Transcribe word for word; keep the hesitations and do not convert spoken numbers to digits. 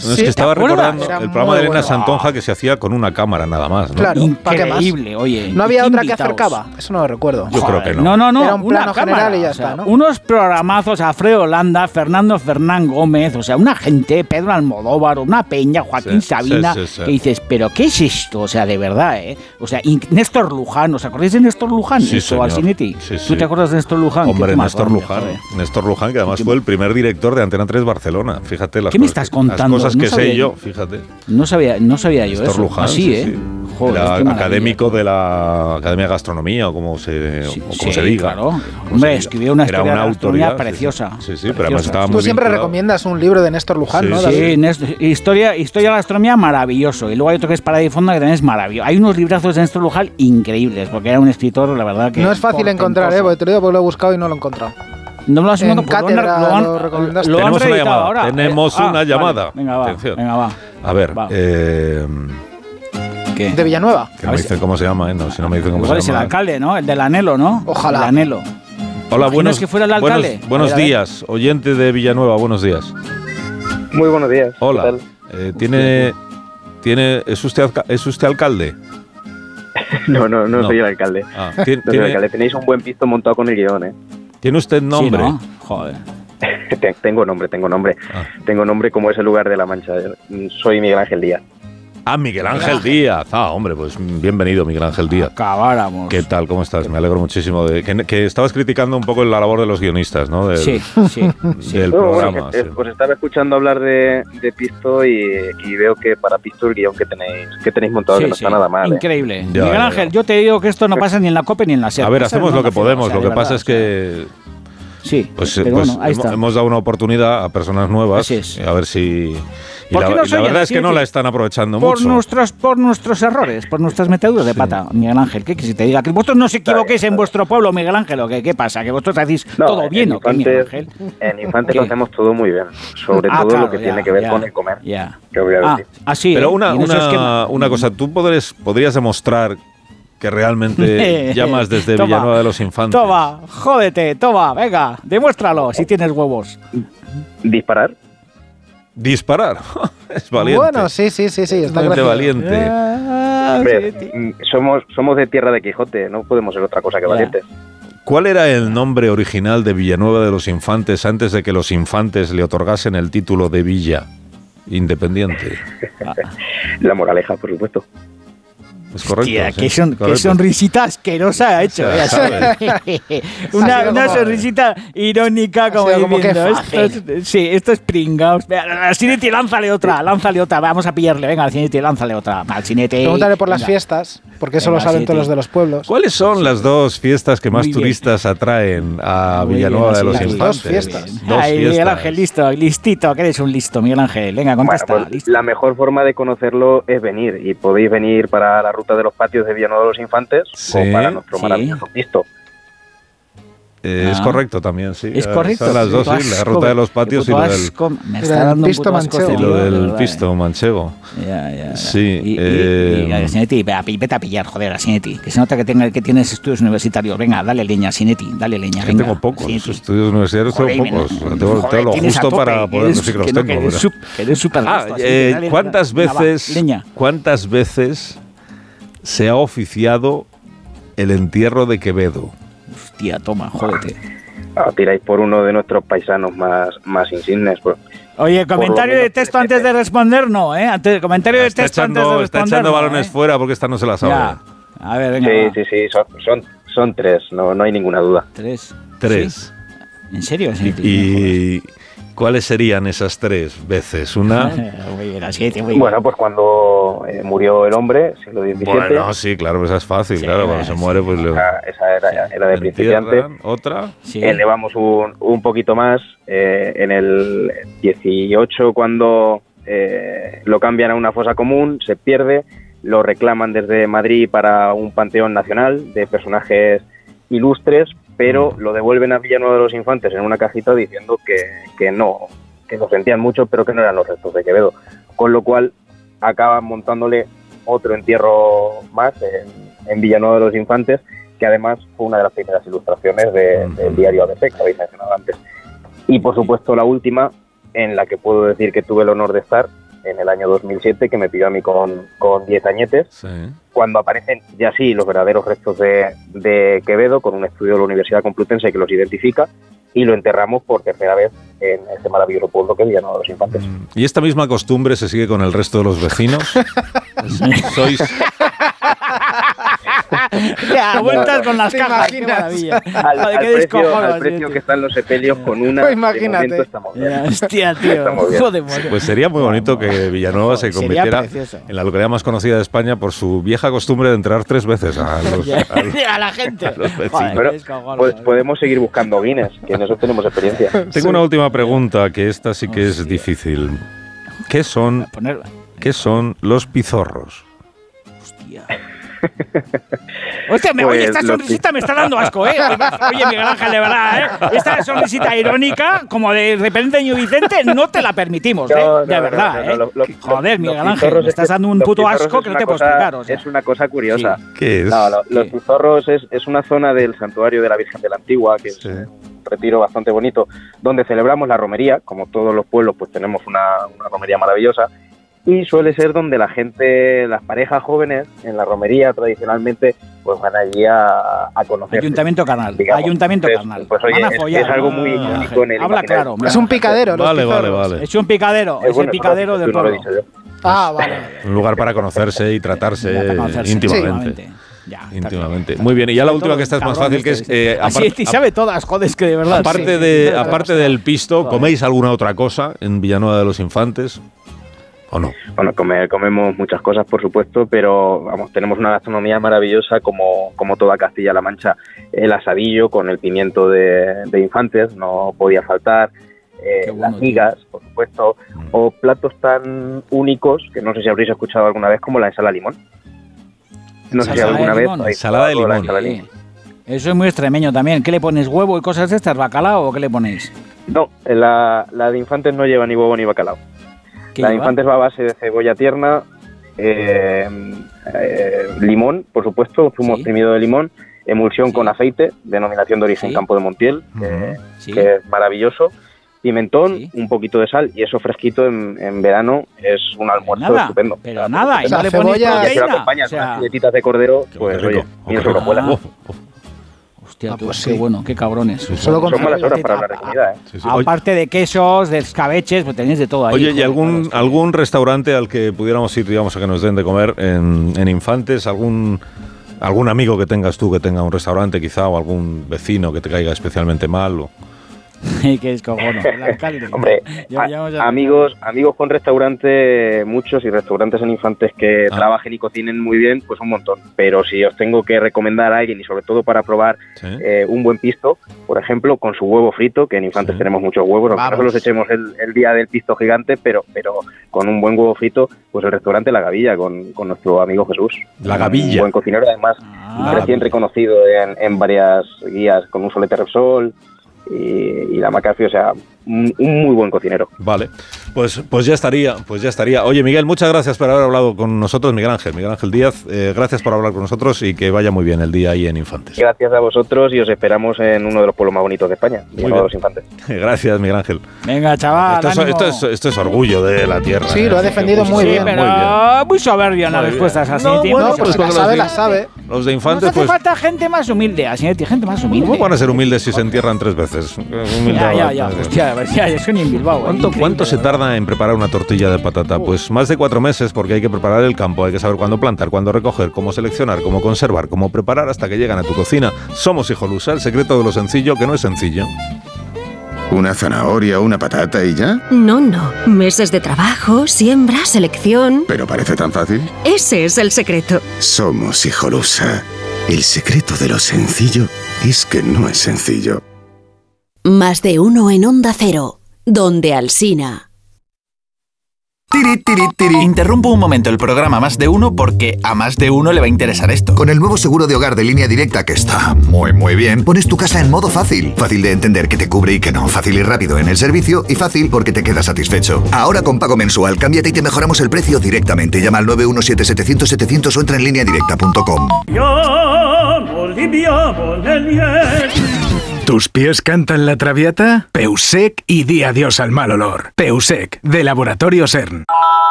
No, es Sí, que estaba ¿te acuerdas? recordando Era el programa de muy Elena bueno. Santonja que se hacía con una cámara nada más, ¿no? Claro, ¿para qué más? Increíble, oye. No había ¿y qué otra que invitados? acercaba. Eso no lo recuerdo. Yo creo que no. No, no, no. Era un una plano cámara, general y ya o sea, está, ¿no? Unos programazos, Alfredo Holanda, Fernando Fernán Gómez, o sea, una gente, Pedro Almodóvar, una peña, Joaquín Sí, Sabina, sí, sí, sí. que dices, ¿pero qué es esto? O sea, de verdad, ¿eh? O sea, y Néstor Luján, ¿os acordáis de Néstor Luján? Sí, Eso, señor. Alcinetti. Sí, sí. ¿Tú te acuerdas de Néstor Luján? Hombre, ¿Qué más Néstor grande, Luján. joder? Néstor Luján, que además ¿Qué- fue el primer director de Antena tres Barcelona. Fíjate las ¿Qué me cosas estás que- contando? Las cosas No que sabía sé yo. yo, fíjate. No sabía, no sabía yo Néstor eso. Luján, Así, sí, ¿eh? sí. Joder, Era qué maravilla. académico de la Academia de Gastronomía, o como se, Sí, o como sí, se diga. claro. Como Hombre, se diga. escribió una Era historia de una gastronomía autoridad, sí, preciosa. Sí, sí, sí, pero Preciosa. además estaba muy Tú siempre vinculado. recomiendas un libro de Néstor Luján, Sí, ¿no, sí. David? Sí, Néstor- historia, historia de la gastronomía maravilloso. Y luego hay otro que es Para y Fonda, que también es maravilloso. Hay unos librazos de Néstor Luján increíbles, porque era un escritor, la verdad que... No es fácil encontrar, ¿eh? Porque te lo digo porque lo he buscado y no lo he encontrado. No me lo has En encontrado, pues Cátedra lo han- lo recomendaste. lo han Tenemos una reeditado llamada, ahora. tenemos Eh, ah, una vale. llamada. Venga, va, Atención. venga, va. A ver, Va. eh, ¿Qué? De Villanueva. que no me dicen cómo se llama, ¿eh? No, si no me dicen cómo Igual se es el llama. alcalde, ¿no? El del Anhelo, ¿no? Ojalá. El Anhelo. Hola, ¿Imaginas buenos, que fuera el alcalde? buenos, buenos A ver, a ver. días, oyente de Villanueva, buenos días. Muy buenos días. ¿Qué Hola. tal? Eh, ¿tiene, tiene, ¿es, usted, alca- ¿Es usted alcalde? No, no, no, No. soy el alcalde. Ah, No ¿tiene, soy el tiene, alcalde. Tenéis un buen pisto montado con el guión, ¿eh? ¿tiene usted nombre? Sí, ¿no? Joder. Te- tengo nombre, tengo nombre. Ah. Tengo nombre como es el lugar de La Mancha. Soy Miguel Ángel Díaz. Ah, Miguel Ángel Díaz. Ah, hombre, pues bienvenido, Miguel Ángel Díaz. Acabáramos. ¿Qué tal? ¿Cómo estás? Me alegro muchísimo. De, que, que estabas criticando un poco la labor de los guionistas, ¿no? Del, Sí, sí, sí. del No, bueno, programa. que, sí. eh, Os estaba escuchando hablar de, de Pisto y, y veo que para Pisto el guión que tenéis que tenéis montado Sí, que no sí. está nada mal. ¿eh? Increíble. Ya, Miguel ya, Ángel, ya. yo te digo que esto no pasa ni en la COPE ni en la SER. A ver, Eso hacemos no lo que nació, podemos. o sea, Lo de que pasa verdad, es que Sí, pues, pero pues bueno, ahí hemos, está. hemos dado una oportunidad a personas nuevas. Así es. A ver si... Y ¿Por la, qué no y la oyen? verdad es Así que es no que- la están aprovechando Por mucho. nuestros, por nuestros errores, por nuestras meteduras de pata, Miguel Ángel. ¿Qué quieres que te diga? ¿Que vosotros no os equivoquéis en vuestro pueblo, Miguel Ángel? ¿O qué, qué pasa? ¿Que vosotros hacéis No, todo en bien o qué, Miguel Infantes, Ángel? en Infantes ¿Qué? lo hacemos todo muy bien. Sobre Ah, todo claro, lo que ya, tiene que ver ya, con el comer. Ya. Que voy a Ah, decir. así. Pero ¿eh? una, Y en ese una, esquema. una cosa, tú podrías, podrías demostrar que realmente llamas desde Toma, Villanueva de los Infantes. Toma, jódete, toma, venga, demuéstralo si tienes huevos. Disparar. Disparar. Es valiente. Bueno, sí, sí, sí, sí. Está Realmente creciendo. valiente. Ah, Hombre, sí, tío. mm, somos, somos de tierra de Quijote, no podemos ser otra cosa que Ya. valientes. ¿Cuál era el nombre original de Villanueva de los Infantes antes de que los Infantes le otorgasen el título de Villa Independiente? La moraleja, por supuesto. Es correcto. Tía, sí, qué, son, qué correcto. sonrisita asquerosa ha hecho. O sea, eh, ¿sabes? una, Ha sido una como- sonrisita irónica como sido como que diciendo, fácil. esto es- sí, esto es pringaos. Al Cineti, lánzale otra, lánzale otra. Vamos a pillarle, venga, al Cineti, lánzale otra. Al Cineti. Pregúntale por las venga. fiestas, porque eso Venga, lo saben sí, todos tío. los de los pueblos. ¿Cuáles son las dos fiestas que más Muy bien. turistas atraen a Muy Villanueva bien, de los así, las Infantes? dos fiestas. Dos Ay, Miguel fiestas. Ángel, listo, listito, que eres un listo, Miguel Ángel. Venga, Bueno, contesta. pues, listo. la mejor forma de conocerlo es venir y podéis venir para la ruta de los patios de Villanueva de los Infantes Sí, o para nuestro sí. maravilloso pisto. Eh, es Ah. correcto también, sí. Es Eh, correcto. Son las dos, Tú sí, la has ruta de los come- patios y tú lo has del, com- Me y está lo del dando un pisto puto asco manchego. este y tío, lo de del verdad, pisto manchego. eh. Ya, ya, ya. Sí, Y, y- eh, y, y, Sinetti, ve a- vete a pillar, joder, a Sinetti. Que se nota que, tenga, que tienes estudios universitarios. Venga, dale leña, Sinetti, dale leña. Es que venga, tengo pocos Sinetti. estudios universitarios, Joder, tengo pocos. mira, Tengo, joder, tengo lo tienes a justo tope, para poder eres- decir que los que no, tengo. que eres pero- sup- que eres súper Ah, listo, así eh, que dale, ¿cuántas venga, va, veces, leña. cuántas veces se ha oficiado el entierro de Quevedo? Hostia, toma, jódete. Ah, tiráis por uno de nuestros paisanos más, más insignes. Pues. Oye, comentario lo de menos texto tres antes de responder, no, ¿eh? Antes, comentario de Está texto antes de echando, responder. está echando no, balones ¿eh? fuera porque esta no se la sabe. Ya. A ver, venga, Sí, va. sí, sí, son, son, son tres, no, no hay ninguna duda. Tres. Tres. ¿Sí? ¿En serio? Sinetti? ¿Y cuáles serían esas tres veces? Una... Muy bien, así, tío, muy bien. Bueno, pues cuando eh, murió el hombre, siglo diecisiete, Bueno, sí, claro, esa es fácil, Sí, claro, cuando se sí, muere, pues le esa, esa era, era de principiante. entierran. Otra. Sí. Elevamos un, un poquito más. eh, en el dieciocho, cuando eh, lo cambian a una fosa común, se pierde, lo reclaman desde Madrid para un panteón nacional de personajes ilustres, pero lo devuelven a Villanueva de los Infantes en una cajita diciendo que, que no, que lo sentían mucho, pero que no eran los restos de Quevedo. Con lo cual acaban montándole otro entierro más en, en Villanueva de los Infantes, que además fue una de las primeras ilustraciones de- Ujú. del diario A B C, que habéis mencionado antes. Y por supuesto la última, en la que puedo decir que tuve el honor de estar, en el año dos mil siete, que me pilló a mí con, con diez añetes, Sí. cuando aparecen ya sí los verdaderos restos de, de Quevedo, con un estudio de la Universidad Complutense que los identifica, y lo enterramos por tercera vez en este maravilloso pueblo que es Villanueva de los Infantes. ¿Y esta misma costumbre se sigue con el resto de los vecinos? ¿Sois, Ya, vueltas con las ¿Te cajas, qué imaginas? maravilla. Al, Joder, al qué precio, descojono, al así, precio tío. que están los sepelios con una, Pues de imagínate. momento estamos bien. Ya, hostia, tío. Estamos bien. Joder, madre. Pues sería muy bonito que Villanueva se Sería convirtiera precioso. en la localidad más conocida de España por su vieja costumbre de enterrar tres veces a los, Ya, a los- a la gente. los vecinos. Joder, Pero qué descojono, pues, madre. podemos seguir buscando Guinness, que en eso tenemos experiencia. Tengo una última pregunta, que esta sí que es Hostia. difícil. ¿Qué son, Poner- qué son los pizorros? Hostia. Hostia, me, Pues oye, esta los sonrisita me está dando asco, ¿eh? Oye, Miguel Ángel, de verdad, ¿eh? Esta sonrisita irónica, como de repente Ño Vicente, no te la permitimos, ¿eh? No, no, de no, verdad, no, no, ¿eh? lo- lo- Joder, los Miguel Ángel, pizorros me es estás que- dando un los puto pizorros asco es que no una te puedo cosa- explicar, o sea. Es una cosa curiosa. ¿Qué es? No, lo- los ¿Qué? pizorros es, es una zona del santuario de la Virgen de la Antigua, que es Sí. un retiro bastante bonito, donde celebramos la romería. Como todos los pueblos, pues tenemos una, una romería maravillosa. Y suele ser donde la gente, las parejas jóvenes, en la romería tradicionalmente, pues van allí a, a conocer. Ayuntamiento Canal, digamos. Ayuntamiento Entonces, Canal. pues, oye, Van a es- follar. es algo muy Ah, icónico Ángel, en el habla imaginario. claro. mira. Es un picadero, los Vale, vale, pizorros. vale. Es un picadero, Eh, es bueno, el picadero eso del no lo he pueblo. dicho yo. Ah, vale. Un lugar para conocerse y tratarse Para conocerse, íntimamente. Ya, está Íntimamente. claro. Muy bien, y ya la Sobre última todo que esta es el más cabrón fácil, que es... este, eh, Así apar- es, y sabe todas, joder, es que de verdad. aparte, sí. de, aparte del pisto, Joder. ¿coméis alguna otra cosa en Villanueva de los Infantes? ¿O no? Bueno, comer, comemos muchas cosas, por supuesto, pero vamos, tenemos una gastronomía maravillosa como, como toda Castilla-La Mancha. El asadillo con el pimiento de, de Infantes no podía faltar. Eh, Qué bueno, las migas, por supuesto, Mm. o platos tan únicos que no sé si habréis escuchado alguna vez, como la ensalada de limón. No sé si Ensalada de alguna vez limón. habéis Ensalada de probado la limón. ensalada de Sí. limón. Eso es muy extremeño también. ¿Qué le pones, huevo y cosas de estas? ¿Bacalao o qué le ponéis? No, la, la de Infantes no lleva ni huevo ni bacalao. ¿Qué La de lleva? Infantes va a base de cebolla tierna, eh, eh, limón, por supuesto, zumo Sí. exprimido de limón, emulsión Sí. con aceite, denominación de origen Sí. Campo de Montiel, que, Ujú. Sí. que es maravilloso, pimentón, Sí. un poquito de sal, y eso fresquito en, en verano es un almuerzo Nada, estupendo. pero nada, y O sea, no le ponéis cebolla- Y si lo proteína. acompañas O sea, con unas filetitas de cordero, Qué pues rico. oye, Oh, ni qué eso lo rico. cuela. Oh, oh. hostia, Ah, tú, pues qué sí. bueno, qué cabrones. Solo con Son malas cebolla. horas para hablar de comida, ¿eh? Sí, sí. Oye, Aparte de quesos, de escabeches, pues tenéis de todo ahí. Oye, ¿y joder, algún, claro, algún restaurante al que pudiéramos ir, digamos, a que nos den de comer en, en Infantes? ¿Algún, ¿Algún amigo que tengas tú que tenga un restaurante quizá, o algún vecino que te caiga especialmente mal? O... que es cojono, el alcalde. Hombre, Ya- a- ya vamos a- amigos, amigos con restaurante, muchos, y restaurantes en Infantes que Ah. trabajen y cocinen muy bien, pues un montón. Pero si os tengo que recomendar a alguien, y sobre todo para probar ¿Sí? eh, un buen pisto, por ejemplo, con su huevo frito, que en Infantes Sí. tenemos muchos huevos, aunque no Vamos. se los echemos el, el día del pisto gigante, pero, pero con un buen huevo frito, pues el restaurante La Gavilla, con, con nuestro amigo Jesús. La Gavilla. Un buen cocinero, además, Ah, recién reconocido en, en varias guías con un solete Repsol y, y la McAfee, o sea, un, un muy buen cocinero. Vale, pues, pues ya estaría, pues ya estaría. Oye, Miguel, muchas gracias por haber hablado con nosotros, Miguel Ángel, Miguel Ángel Díaz, eh, gracias por hablar con nosotros y que vaya muy bien el día ahí en Infantes. Gracias a vosotros y os esperamos en uno de los pueblos más bonitos de España, Muy Villanueva de los bien. Infantes. Gracias, Miguel Ángel. Venga, chaval. Esto es, ánimo. esto, es, esto es orgullo de la tierra. Sí, ¿eh? lo ha defendido muy Sí, bien. pero Muy bien. muy soberbio en las Muy bien. respuestas así. No, tío, bueno, muy No, pues pues la con los sabe, de- la sabe. Los de Nos Infantes, hace pues... falta gente más humilde, así, gente más humilde. ¿Cómo van a ser humildes si se entierran tres veces? Ya, ya, ya. Hostia, a ver, ya, es un en Bilbao. ¿Cuánto, increíble, ¿Cuánto se ¿verdad? tarda en preparar una tortilla de patata? Pues más de cuatro meses, porque hay que preparar el campo, hay que saber cuándo plantar, cuándo recoger, cómo seleccionar, cómo conservar, cómo preparar hasta que llegan a tu cocina. Somos Hijolusa, el secreto de lo sencillo, que no es sencillo. ¿Una zanahoria, una patata y ya? No, no. Meses de trabajo, siembra, selección. ¿Pero parece tan fácil? Ese es el secreto. Somos Hijolusa. El secreto de lo sencillo es que no es sencillo. Más de uno en Onda Cero, donde Alsina. Tiri, tiri, tiri. Interrumpo un momento el programa Más de Uno porque a más de uno le va a interesar esto. Con el nuevo seguro de hogar de Línea Directa, que está muy muy bien, pones tu casa en modo fácil. Fácil de entender que te cubre y que no. Fácil y rápido en el servicio y fácil porque te quedas satisfecho. Ahora con pago mensual, cámbiate y te mejoramos el precio directamente. Llama al nueve uno siete setecientos setecientos o entra en línea directa punto com. ¿Tus pies cantan la traviata? Peusec y di adiós al mal olor. Peusec, de Laboratorio CERN.